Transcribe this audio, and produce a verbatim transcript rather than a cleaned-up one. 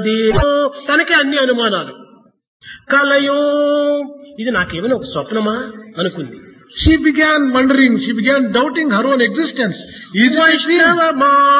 ఉన్నది తనకే అన్ని అనుమానాలు. కలయో ఇది నాకేమైనా ఒక స్వప్నమా అనుకుంది. She began wondering, she began doubting her own existence. Is it a dream?